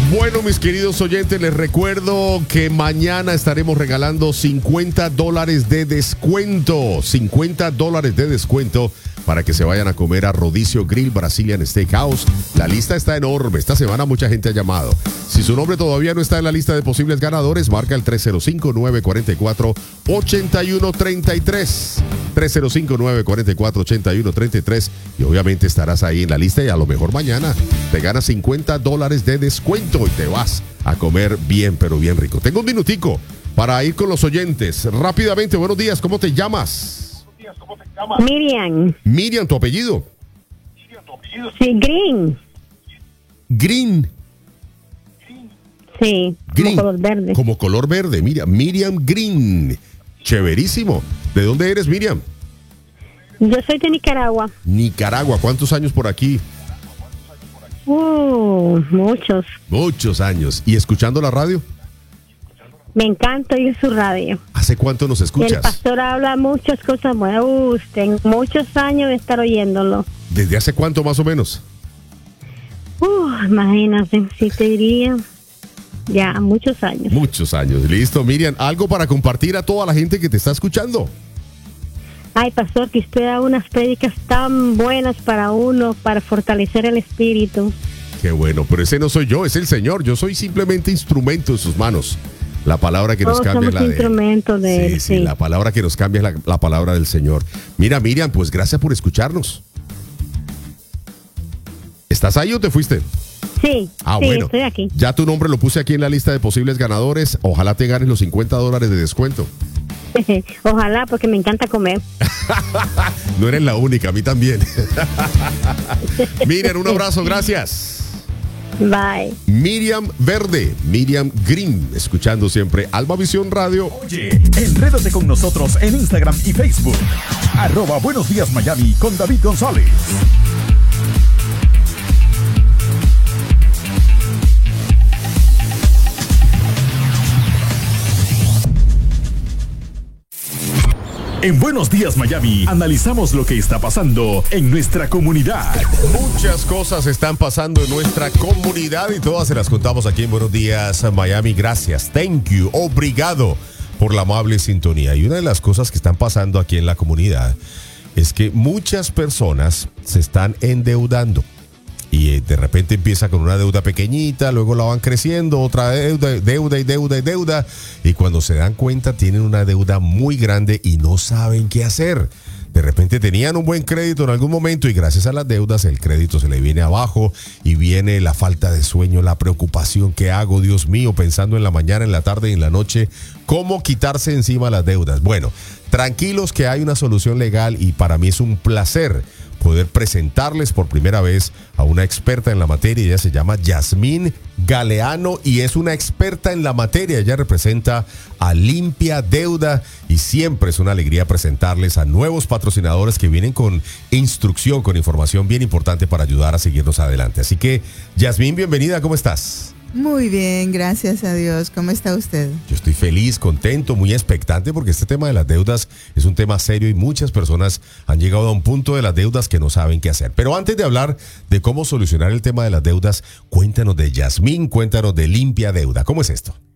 Bueno, mis queridos oyentes, les recuerdo que mañana estaremos regalando $50 de descuento. $50 de descuento para que se vayan a comer a Rodicio Grill Brazilian Steakhouse. La lista está enorme. Esta semana mucha gente ha llamado. Si su nombre todavía no está en la lista de posibles ganadores, marca el 305-944-8133. 305-944-8133 y obviamente estarás ahí en la lista y a lo mejor mañana te ganas $50 de descuento y te vas a comer bien, pero bien rico. Tengo un minutico para ir con los oyentes. Rápidamente, buenos días, ¿cómo te llamas? Miriam. Miriam, ¿tu apellido? Sí, Green. Green. Sí, Green. como color verde. Como color verde, Miriam Green. Chéverísimo. ¿De dónde eres, Miriam? Yo soy de Nicaragua. Nicaragua, ¿cuántos años por aquí? Muchos. Muchos años. ¿Y escuchando la radio? Me encanta oír su radio. ¿Hace cuánto nos El escuchas? pastor habla muchas cosas buenas. Tengo muchos años de estar oyéndolo. ¿Desde hace cuánto más o menos? Imagínate, si te diría, ya muchos años. Muchos años. Listo, Miriam, algo para compartir a toda la gente que te está escuchando. Ay, pastor, que usted da unas prédicas tan buenas para uno, para fortalecer el espíritu. Qué bueno, pero ese no soy yo, es el Señor. Yo soy simplemente instrumento en sus manos. La palabra que nos cambia es la de instrumentos de él. él, Sí, la palabra que nos cambia es la palabra del Señor. Mira, Miriam, pues gracias por escucharnos. ¿Estás ahí o te fuiste? Sí, Bueno, estoy aquí. Ya tu nombre lo puse aquí en la lista de posibles ganadores. Ojalá te ganes los $50 de descuento. Ojalá, porque me encanta comer. No eres la única, a mí también. Miriam, un abrazo, gracias. Bye. Miriam Verde, Miriam Green, escuchando siempre Alba Visión Radio. Oye, enrédate con nosotros en Instagram y Facebook. @Buenos Días Miami con David González. En Buenos Días Miami analizamos lo que está pasando en nuestra comunidad. Muchas cosas están pasando en nuestra comunidad y todas se las contamos aquí en Buenos Días Miami. Gracias, thank you, obrigado por la amable sintonía. Y una de las cosas que están pasando aquí en la comunidad es que muchas personas se están endeudando. Y de repente empieza con una deuda pequeñita, luego la van creciendo, otra deuda. Y cuando se dan cuenta tienen una deuda muy grande y no saben qué hacer. De repente tenían un buen crédito en algún momento y gracias a las deudas el crédito se le viene abajo y viene la falta de sueño, la preocupación. ¿Qué hago, Dios mío? Pensando en la mañana, en la tarde y en la noche, ¿cómo quitarse encima las deudas? Bueno, tranquilos que hay una solución legal y para mí es un placer poder presentarles por primera vez a una experta en la materia. Ella se llama Yasmín Galeano y es una experta en la materia. Ella representa a Limpia Deuda y siempre es una alegría presentarles a nuevos patrocinadores que vienen con instrucción, con información bien importante para ayudar a seguirnos adelante. Así que, Yasmín, bienvenida, ¿cómo estás? Muy bien, gracias a Dios. ¿Cómo está usted? Yo estoy feliz, contento, muy expectante porque este tema de las deudas es un tema serio y muchas personas han llegado a un punto de las deudas que no saben qué hacer. Pero antes de hablar de cómo solucionar el tema de las deudas, cuéntanos de Yasmín, cuéntanos de Limpia Deuda. ¿Cómo es esto?